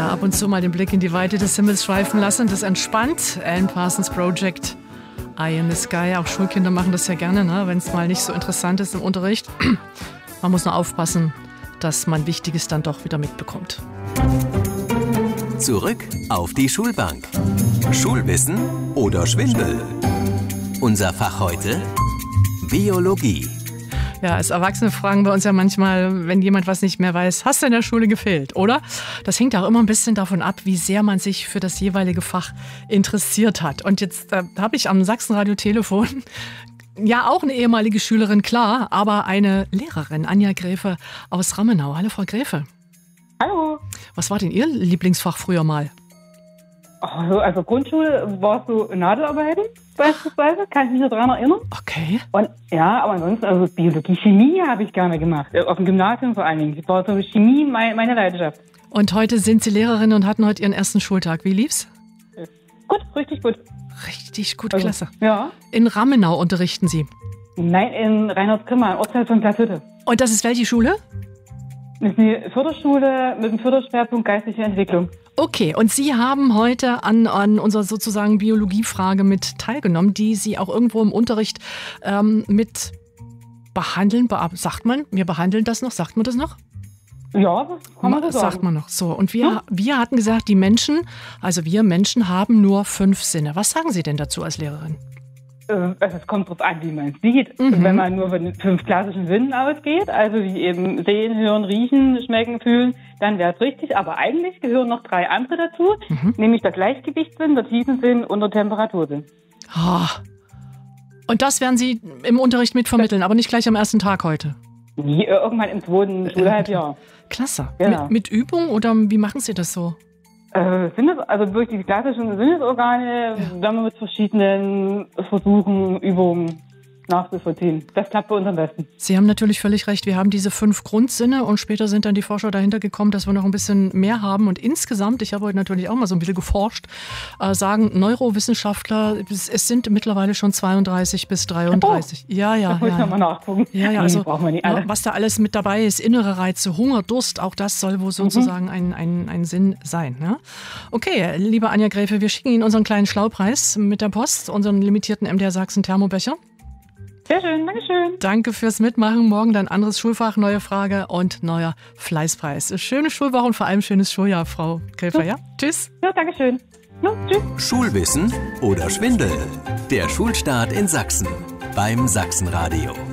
ab und zu mal den Blick in die Weite des Himmels schweifen lassen. Das entspannt. Alan Parsons Project, Eye in the Sky. Auch Schulkinder machen das ja gerne, ne? Wenn es mal nicht so interessant ist im Unterricht. Man muss nur aufpassen, dass man Wichtiges dann doch wieder mitbekommt. Zurück auf die Schulbank. Schulwissen oder Schwindel? Unser Fach heute: Biologie. Ja, als Erwachsene fragen wir uns ja manchmal, wenn jemand was nicht mehr weiß, hast du in der Schule gefehlt, oder? Das hängt auch immer ein bisschen davon ab, wie sehr man sich für das jeweilige Fach interessiert hat. Und jetzt habe ich am Sachsenradio-Telefon ja auch eine ehemalige Schülerin, klar, aber eine Lehrerin, Anja Gräfe aus Rammenau. Hallo, Frau Gräfe. Hallo. Was war denn Ihr Lieblingsfach früher mal? Also Grundschule war so Nadelarbeiten beispielsweise, kann ich mich noch daran erinnern. Okay. Und ja, aber ansonsten, also Biologie, Chemie habe ich gerne gemacht, auf dem Gymnasium vor allen Dingen. Das war so Chemie meine Leidenschaft. Und heute sind Sie Lehrerin und hatten heute Ihren ersten Schultag. Wie lief's? Gut, richtig gut. Richtig gut, Also, klasse. Ja. In Rammenau unterrichten Sie? Nein, in Reinhardskrimmer, Ortsteil von Glashütte. Und das ist welche Schule? Das ist eine Förderschule mit dem Förderschwerpunkt geistige Entwicklung. Okay, und Sie haben heute an unserer sozusagen Biologiefrage mit teilgenommen, die Sie auch irgendwo im Unterricht mit behandeln. Sagt man, wir behandeln das noch? Sagt man das noch? Ja, das kann man so sagen. Sagt man noch. So, und wir hatten gesagt, wir Menschen haben nur 5 Sinne. Was sagen Sie denn dazu als Lehrerin? Also es kommt darauf an, wie man es sieht. Wenn man nur von den 5 klassischen Sinnen ausgeht, also wie eben sehen, hören, riechen, schmecken, fühlen, dann wäre es richtig. Aber eigentlich gehören noch 3 andere dazu, nämlich der Gleichgewichtssinn, der Tiefensinn und der Temperatursinn. Oh. Und das werden Sie im Unterricht mitvermitteln, aber nicht gleich am ersten Tag heute? Nee, irgendwann im 2. Schulhalbjahr. Klasse. Genau. Mit Übung oder wie machen Sie das so? Also wirklich die klassischen Sinnesorgane, wenn man mit verschiedenen Versuchen, Übungen nachzuvollziehen. Das klappt bei uns am besten. Sie haben natürlich völlig recht. Wir haben diese 5 Grundsinne und später sind dann die Forscher dahinter gekommen, dass wir noch ein bisschen mehr haben. Und insgesamt, ich habe heute natürlich auch mal so ein bisschen geforscht, sagen Neurowissenschaftler, es sind mittlerweile schon 32 bis 33. Oh, da muss man mal nachgucken. Ja, also brauchen wir nicht alle. Was da alles mit dabei ist, innere Reize, Hunger, Durst, auch das soll wohl sozusagen ein Sinn sein. Ne? Okay, liebe Anja Gräfe, wir schicken Ihnen unseren kleinen Schlaupreis mit der Post, unseren limitierten MDR Sachsen Thermobecher. Sehr schön, Dankeschön. Danke fürs Mitmachen. Morgen dann anderes Schulfach, neue Frage und neuer Fleißpreis. Schöne Schulwoche und vor allem schönes Schuljahr, Frau Gräfer. Ja? Tschüss. Ja, Dankeschön. Ja, tschüss. Schulwissen oder Schwindel? Der Schulstart in Sachsen beim Sachsenradio.